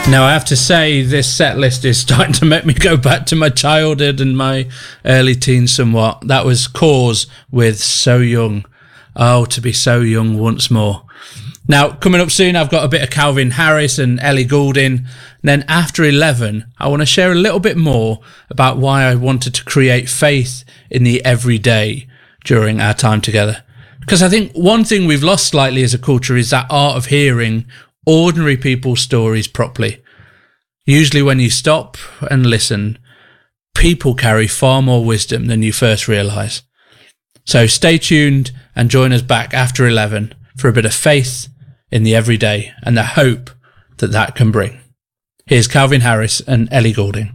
Now, I have to say, this set list is starting to make me go back to my childhood and my early teens somewhat. That was Cause with So Young. Oh, to be so young once more. Now, coming up soon, I've got a bit of Calvin Harris and Ellie Goulding. And then after 11, I want to share a little bit more about why I wanted to create faith in the everyday during our time together. Because I think one thing we've lost slightly as a culture is that art of hearing ordinary people's stories properly. Usually when you stop and listen, people carry far more wisdom than you first realise. So stay tuned and join us back after 11 for a bit of faith in the everyday and the hope that that can bring. Here's Calvin Harris and Ellie Goulding.